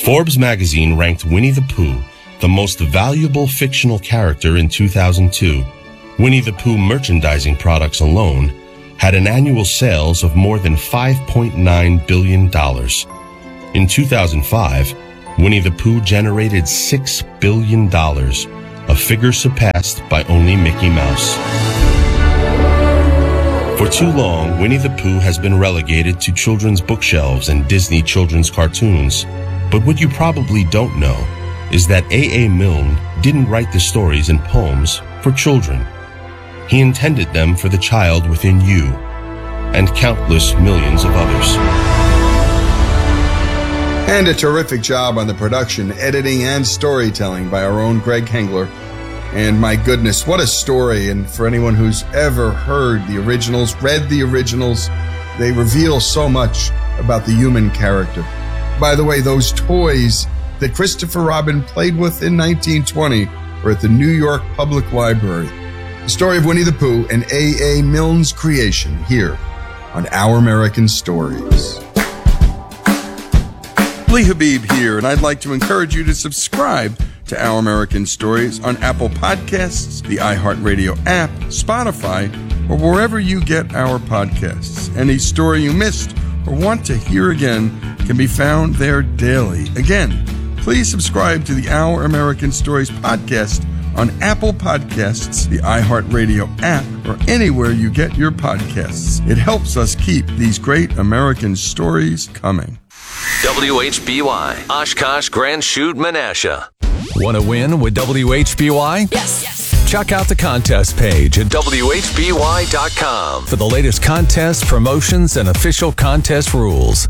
Forbes magazine ranked Winnie the Pooh the most valuable fictional character in 2002. Winnie the Pooh merchandising products alone had an annual sales of more than $5.9 billion. In 2005, Winnie the Pooh generated $6 billion, a figure surpassed by only Mickey Mouse. For too long, Winnie the Pooh has been relegated to children's bookshelves and Disney children's cartoons. But what you probably don't know is that A.A. Milne didn't write the stories and poems for children. He intended them for the child within you and countless millions of others. And a terrific job on the production, editing, and storytelling by our own Greg Hengler. And my goodness, what a story. And for anyone who's ever heard the originals, read the originals, they reveal so much about the human character. By the way, those toys that Christopher Robin played with in 1920 were at the New York Public Library. The story of Winnie the Pooh and A.A. Milne's creation here on Our American Stories. Lee Habib here, and I'd like to encourage you to subscribe to Our American Stories on Apple Podcasts, the iHeartRadio app, Spotify, or wherever you get our podcasts. Any story you missed or want to hear again can be found there daily. Again, please subscribe to the Our American Stories podcast on Apple Podcasts, the iHeartRadio app, or anywhere you get your podcasts. It helps us keep these great American stories coming. WHBY, Oshkosh, Grand Chute, Menasha. Want to win with WHBY? Yes. Check out the contest page at WHBY.com for the latest contests, promotions, and official contest rules.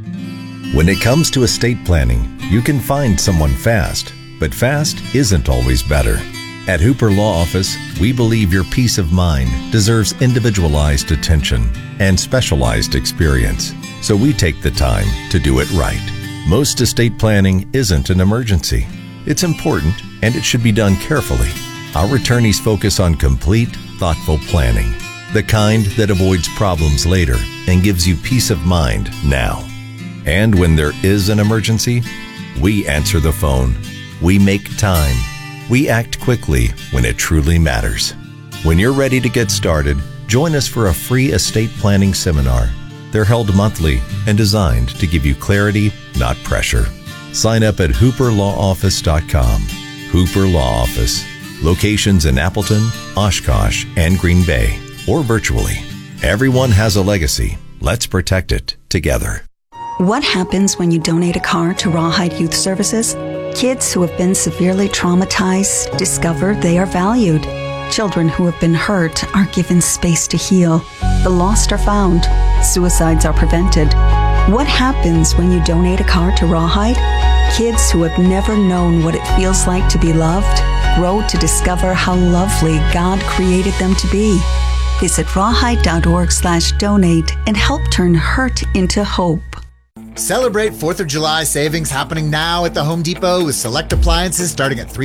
When it comes to estate planning, you can find someone fast, but fast isn't always better. At Hooper Law Office, we believe your peace of mind deserves individualized attention and specialized experience, so we take the time to do it right. Most estate planning isn't an emergency. It's important, and it should be done carefully. Our attorneys focus on complete, thoughtful planning, the kind that avoids problems later and gives you peace of mind now. And when there is an emergency, we answer the phone. We make time. We act quickly when it truly matters. When you're ready to get started, join us for a free estate planning seminar. They're held monthly and designed to give you clarity, not pressure. Sign up at hooperlawoffice.com. Hooper Law Office. Locations in Appleton, Oshkosh, and Green Bay, or virtually. Everyone has a legacy. Let's protect it together. What happens when you donate a car to Rawhide Youth Services? Kids who have been severely traumatized discover they are valued. Children who have been hurt are given space to heal. The lost are found. Suicides are prevented. What happens when you donate a car to Rawhide? Kids who have never known what it feels like to be loved grow to discover how lovely God created them to be. Visit rawhide.org/donate and help turn hurt into hope. Celebrate 4th of July savings happening now at the Home Depot with select appliances starting at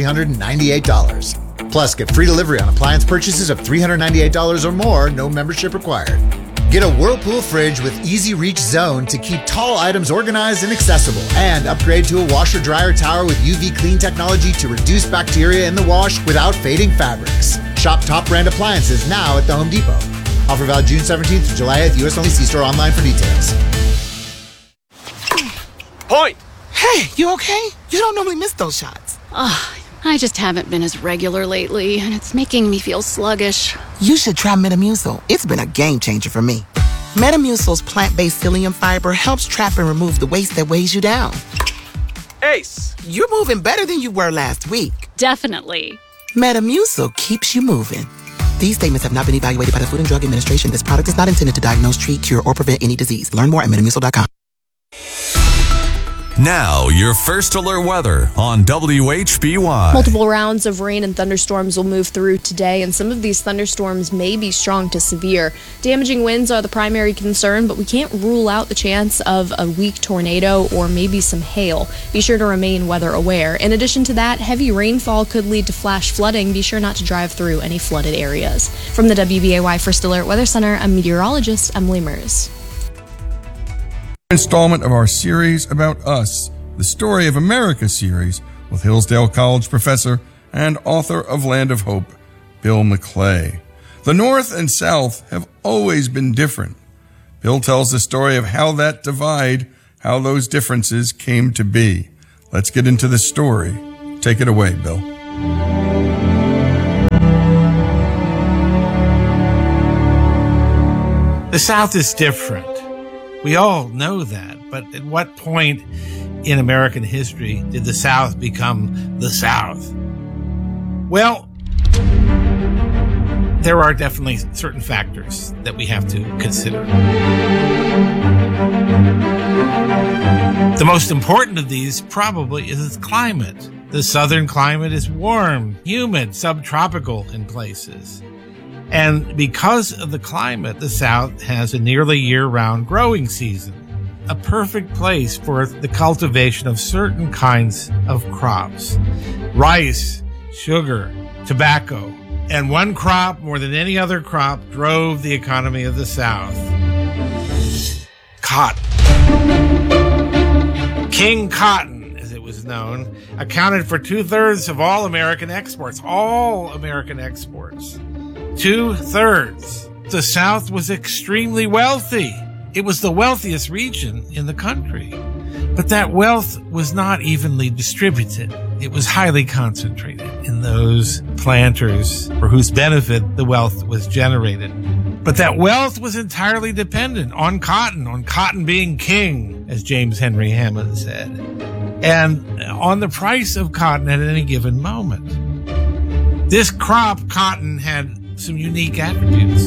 $398. Plus, get free delivery on appliance purchases of $398 or more, no membership required. Get a Whirlpool fridge with Easy Reach Zone to keep tall items organized and accessible. And upgrade to a washer-dryer tower with UV Clean technology to reduce bacteria in the wash without fading fabrics. Shop top brand appliances now at the Home Depot. Offer valid June 17th to July 8th. U.S. only. See store online for details. Point! Hey, you okay? You don't normally miss those shots. I just haven't been as regular lately, and it's making me feel sluggish. You should try Metamucil. It's been a game changer for me. Metamucil's plant-based psyllium fiber helps trap and remove the waste that weighs you down. Ace! You're moving better than you were last week. Definitely. Metamucil keeps you moving. These statements have not been evaluated by the Food and Drug Administration. This product is not intended to diagnose, treat, cure, or prevent any disease. Learn more at metamucil.com. Now, your first alert weather on WHBY. Multiple rounds of rain and thunderstorms will move through today, and some of these thunderstorms may be strong to severe. Damaging winds are the primary concern, but we can't rule out the chance of a weak tornado or maybe some hail. Be sure to remain weather aware. In addition to that, heavy rainfall could lead to flash flooding. Be sure not to drive through any flooded areas. From the WBAY First Alert Weather Center, I'm meteorologist Emily Mers. Installment of our series about us the Story of America series with Hillsdale College professor and author of Land of Hope, Bill McClay. The North and South have always been different. Bill tells the story of how that divide, how those differences came to be. Let's get into the story. Take it away, Bill. The South is different. We all know that, but at what point in American history did the South become the South? Well, there are definitely certain factors that we have to consider. The most important of these probably is its climate. The southern climate is warm, humid, subtropical in places. And because of the climate, the South has a nearly year-round growing season, a perfect place for the cultivation of certain kinds of crops: rice, sugar, tobacco. And one crop, more than any other crop, drove the economy of the South: cotton. King Cotton, as it was known, accounted for 2/3 of all American exports. All American exports. 2/3. The South was extremely wealthy. It was the wealthiest region in the country. But that wealth was not evenly distributed. It was highly concentrated in those planters for whose benefit the wealth was generated. But that wealth was entirely dependent on cotton being king, as James Henry Hammond said, and on the price of cotton at any given moment. This crop, cotton, had some unique attributes.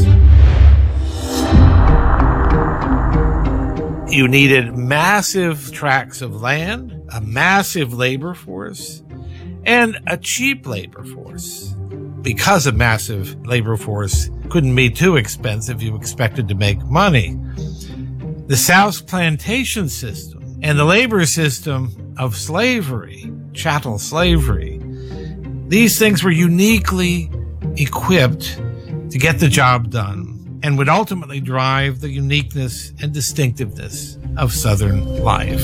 You needed massive tracts of land, a massive labor force, and a cheap labor force. Because a massive labor force couldn't be too expensive, you expected to make money. The South's plantation system and the labor system of slavery, chattel slavery, these things were uniquely equipped to get the job done and would ultimately drive the uniqueness and distinctiveness of Southern life.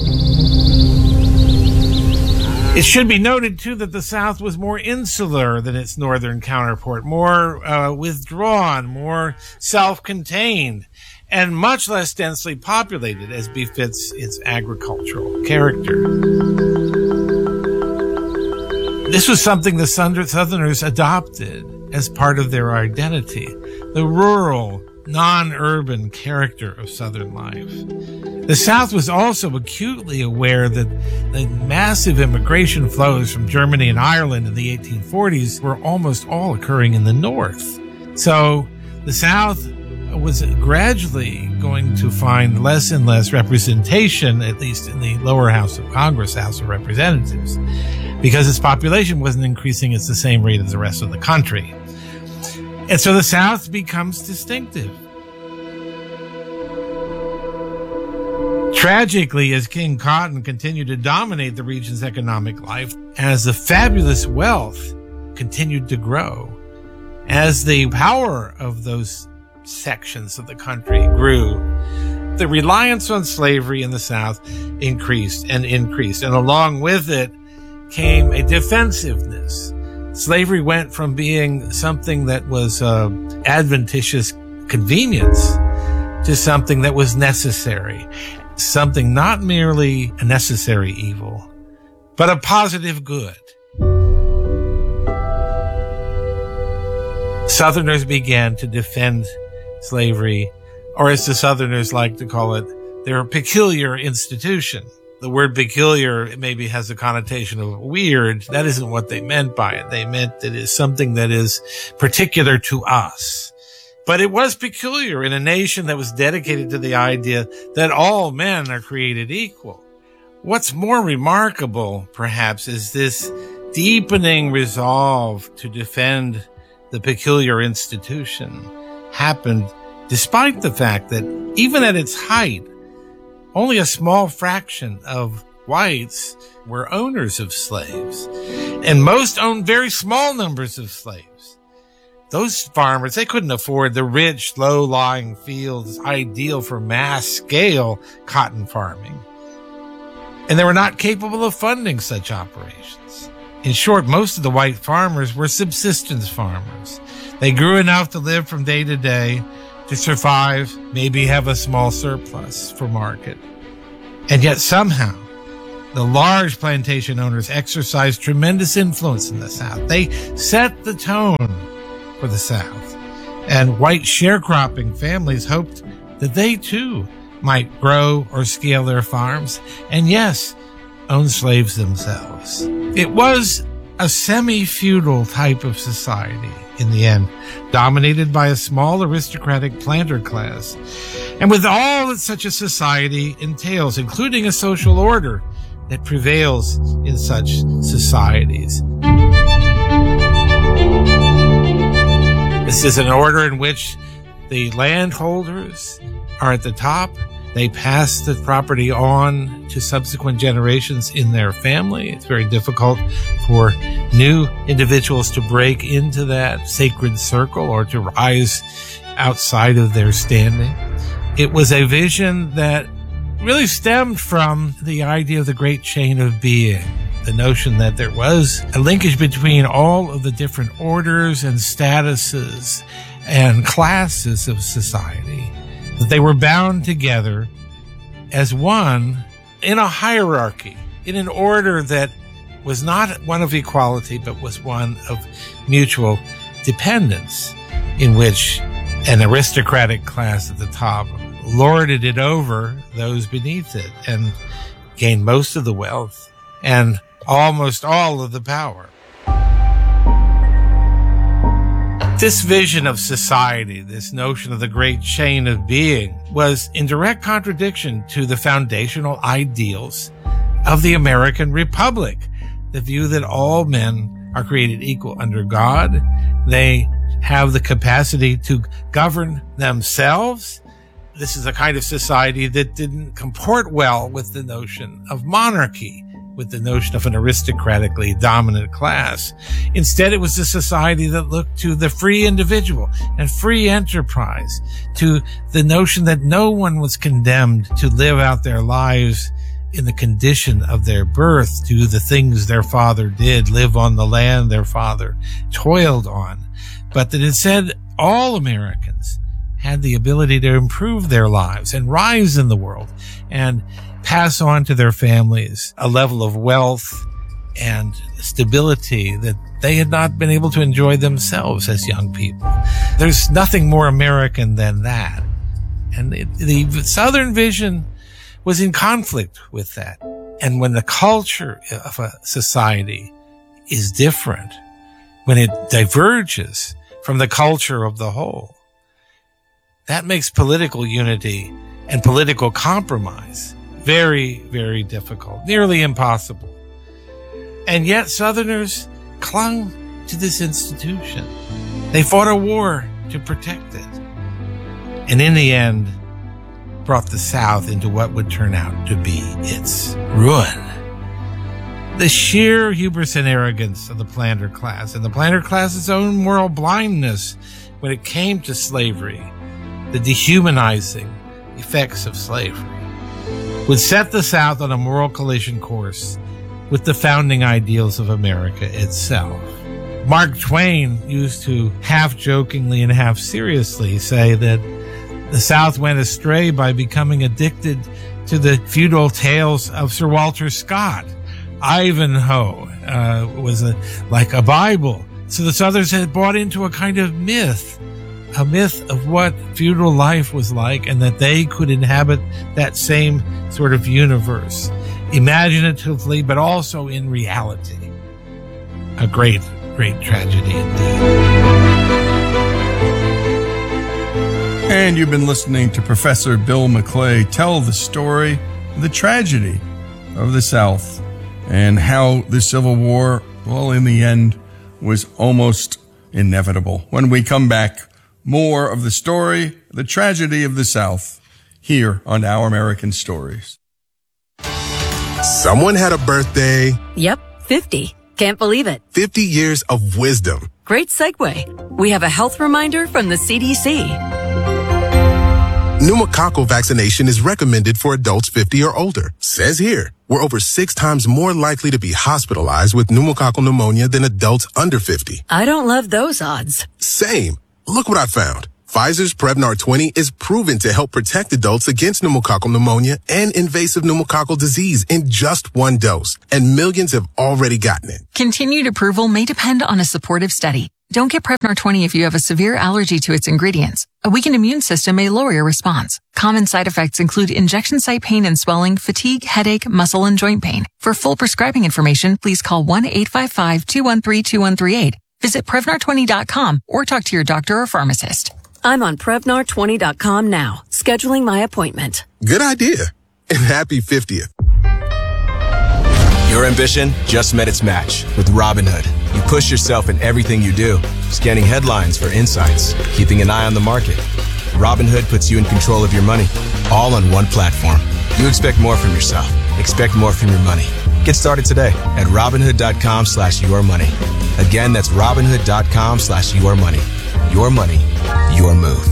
It should be noted, too, that the South was more insular than its northern counterpart, more withdrawn, more self-contained, and much less densely populated, as befits its agricultural character. This was something the Southerners adopted as part of their identity, the rural, non-urban character of Southern life. The South was also acutely aware that the massive immigration flows from Germany and Ireland in the 1840s were almost all occurring in the North. So the South was gradually going to find less and less representation, at least in the lower house of Congress, House of Representatives, because its population wasn't increasing at the same rate as the rest of the country. And so the South becomes distinctive. Tragically, as King Cotton continued to dominate the region's economic life, as the fabulous wealth continued to grow, as the power of those sections of the country grew, the reliance on slavery in the South increased, and along with it came a defensiveness. Slavery went from being something that was adventitious convenience to something that was necessary, something not merely a necessary evil, but a positive good. Southerners began to defend slavery, or as the Southerners like to call it, their peculiar institution. The word peculiar maybe has a connotation of weird. That isn't what they meant by it. They meant that it is something that is particular to us. But it was peculiar in a nation that was dedicated to the idea that all men are created equal. What's more remarkable, perhaps, is this deepening resolve to defend the peculiar institution happened despite the fact that even at its height, only a small fraction of whites were owners of slaves, and most owned very small numbers of slaves. Those farmers, they couldn't afford the rich, low-lying fields ideal for mass-scale cotton farming. and they were not capable of funding such operations. In short, most of the white farmers were subsistence farmers. They grew enough to live from day to day, to survive, maybe have a small surplus for market. And yet somehow, the large plantation owners exercised tremendous influence in the South. They set the tone for the South. And white sharecropping families hoped that they too might grow or scale their farms, and yes, own slaves themselves. It was a semi-feudal type of society in the end, dominated by a small aristocratic planter class, and with all that such a society entails, including a social order that prevails in such societies. This is an order in which the landholders are at the top. They pass the property on to subsequent generations in their family. It's very difficult for new individuals to break into that sacred circle or to rise outside of their standing. It was a vision that really stemmed from the idea of the great chain of being, the notion that there was a linkage between all of the different orders and statuses and classes of society, that they were bound together as one in a hierarchy, in an order that was not one of equality, but was one of mutual dependence, in which an aristocratic class at the top lorded it over those beneath it and gained most of the wealth and almost all of the power. This vision of society, this notion of the great chain of being, was in direct contradiction to the foundational ideals of the American Republic, the view that all men are created equal under God. They have the capacity to govern themselves. This is a kind of society that didn't comport well with the notion of monarchy, with the notion of an aristocratically dominant class. Instead, it was a society that looked to the free individual and free enterprise, to the notion that no one was condemned to live out their lives in the condition of their birth, do the things their father did, live on the land their father toiled on, but that instead all Americans had the ability to improve their lives and rise in the world and pass on to their families a level of wealth and stability that they had not been able to enjoy themselves as young people. There's nothing more American than that. And the Southern vision was in conflict with that. And when the culture of a society is different, when it diverges from the culture of the whole, that makes political unity and political compromise very, very difficult, nearly impossible. And yet Southerners clung to this institution. They fought a war to protect it. And in the end, brought the South into what would turn out to be its ruin. The sheer hubris and arrogance of the planter class, and the planter class's own moral blindness when it came to slavery, the dehumanizing effects of slavery, would set the South on a moral collision course with the founding ideals of America itself. Mark Twain used to half jokingly and half seriously say that the South went astray by becoming addicted to the feudal tales of Sir Walter Scott. Ivanhoe was like a Bible. So the Southerners had bought into a kind of myth, a myth of what feudal life was like, and that they could inhabit that same sort of universe, imaginatively, but also in reality. A great, great tragedy indeed. And you've been listening to Professor Bill McClay tell the story, the tragedy of the South, and how the Civil War, well, in the end, was almost inevitable. When we come back, more of the story, the tragedy of the South, here on Our American Stories. Someone had a birthday. Yep, 50. Can't believe it. 50 years of wisdom. Great segue. We have a health reminder from the CDC. Pneumococcal vaccination is recommended for adults 50 or older. Says here, we're over 6 times more likely to be hospitalized with pneumococcal pneumonia than adults under 50. I don't love those odds. Same. Look what I found. Pfizer's Prevnar 20 is proven to help protect adults against pneumococcal pneumonia and invasive pneumococcal disease in just 1 dose, and millions have already gotten it. Continued approval may depend on a supportive study. Don't get Prevnar 20 if you have a severe allergy to its ingredients. A weakened immune system may lower your response. Common side effects include injection site pain and swelling, fatigue, headache, muscle, and joint pain. For full prescribing information, please call 1-855-213-2138. Visit Prevnar20.com or talk to your doctor or pharmacist. I'm on Prevnar20.com now, scheduling my appointment. Good idea. And happy 50th. Your ambition just met its match with Robinhood. You push yourself in everything you do, scanning headlines for insights, keeping an eye on the market. Robinhood puts you in control of your money, all on one platform. You expect more from yourself. Expect more from your money. Get started today at Robinhood.com/yourmoney. Again, that's Robinhood.com/yourmoney. Your money, your move.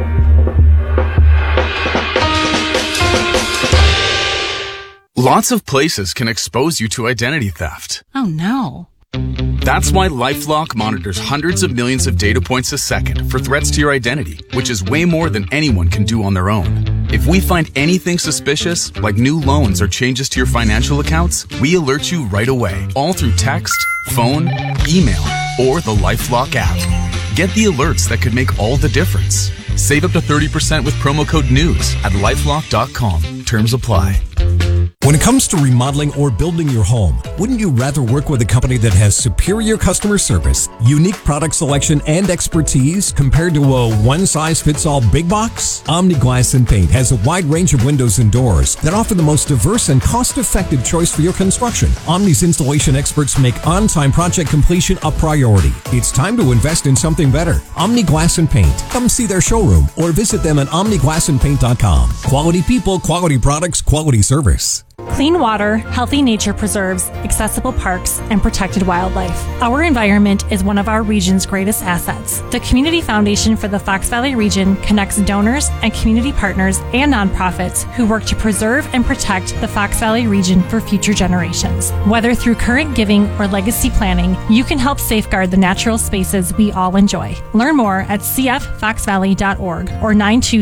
Lots of places can expose you to identity theft. Oh no. That's why LifeLock monitors hundreds of millions of data points a second for threats to your identity, which is way more than anyone can do on their own. If we find anything suspicious, like new loans or changes to your financial accounts, we alert you right away, all through text, phone, email, or the LifeLock app. Get the alerts that could make all the difference. Save up to 30% with promo code NEWS at LifeLock.com. Terms apply. When it comes to remodeling or building your home, wouldn't you rather work with a company that has superior customer service, unique product selection, and expertise compared to a one-size-fits-all big box? Omni Glass and Paint has a wide range of windows and doors that offer the most diverse and cost-effective choice for your construction. Omni's installation experts make on-time project completion a priority. It's time to invest in something better. Omni Glass and Paint. Come see their showroom or visit them at omniglassandpaint.com. Quality people, quality products, quality service. Clean water, healthy nature preserves, accessible parks, and protected wildlife. Our environment is one of our region's greatest assets. The Community Foundation for the Fox Valley region connects donors and community partners and nonprofits who work to preserve and protect the Fox Valley region for future generations. Whether through current giving or legacy planning, you can help safeguard the natural spaces we all enjoy. Learn more at cffoxvalley.org or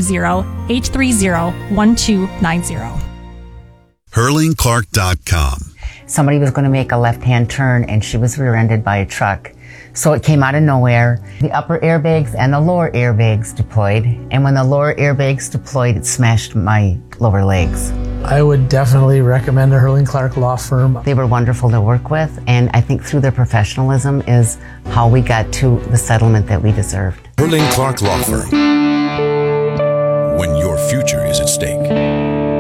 920-830-1290. HurlingClark.com. Somebody was going to make a left-hand turn and she was rear-ended by a truck. So it came out of nowhere. The upper airbags and the lower airbags deployed. And when the lower airbags deployed, it smashed my lower legs. I would definitely recommend the Hurling Clark Law Firm. They were wonderful to work with, and I think through their professionalism is how we got to the settlement that we deserved. Hurling Clark Law Firm. When your future is at stake.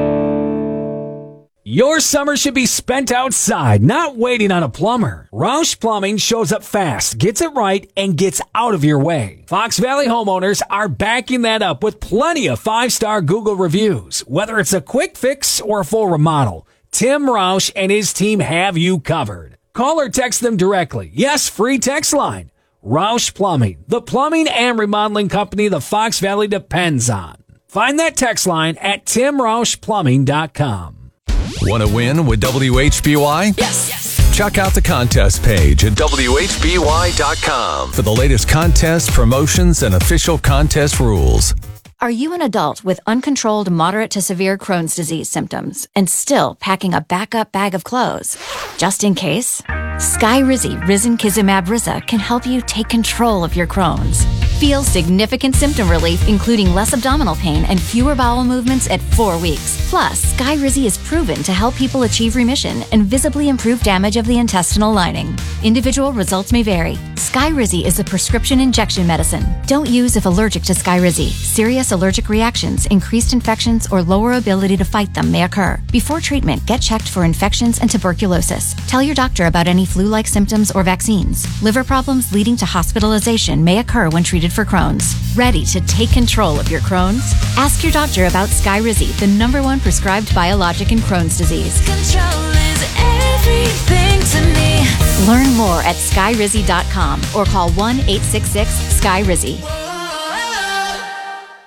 Your summer should be spent outside, not waiting on a plumber. Roush Plumbing shows up fast, gets it right, and gets out of your way. Fox Valley homeowners are backing that up with plenty of 5-star Google reviews. Whether it's a quick fix or a full remodel, Tim Roush and his team have you covered. Call or text them directly. Yes, free text line. Roush Plumbing, the plumbing and remodeling company the Fox Valley depends on. Find that text line at timroushplumbing.com. Want to win with WHBY? Yes. Check out the contest page at WHBY.com for the latest contests, promotions, and official contest rules. Are you an adult with uncontrolled moderate to severe Crohn's disease symptoms and still packing a backup bag of clothes? Just in case, Skyrizi Risankizumab Riza can help you take control of your Crohn's. Feel significant symptom relief, including less abdominal pain and fewer bowel movements at 4 weeks. Plus, Skyrizi is proven to help people achieve remission and visibly improve damage of the intestinal lining. Individual results may vary. Skyrizi is a prescription injection medicine. Don't use if allergic to Skyrizi. Serious allergic reactions, increased infections, or lower ability to fight them may occur. Before treatment, get checked for infections and tuberculosis. Tell your doctor about any flu-like symptoms or vaccines. Liver problems leading to hospitalization may occur when treated for Crohn's. Ready to take control of your Crohn's? Ask your doctor about Skyrizi, the #1 prescribed biologic in Crohn's disease. Control is everything to me. Learn more at skyrizi.com or call 1-866-SKYRIZI.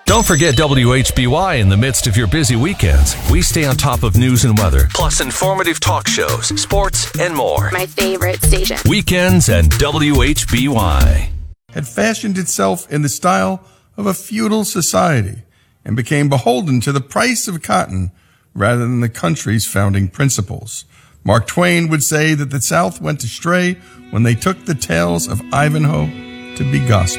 Don't forget WHBY in the midst of your busy weekends. We stay on top of news and weather, plus informative talk shows, sports, and more. My favorite station. Weekends and WHBY. Had fashioned itself in the style of a feudal society and became beholden to the price of cotton rather than the country's founding principles. Mark Twain would say that the South went astray when they took the tales of Ivanhoe to be gospel.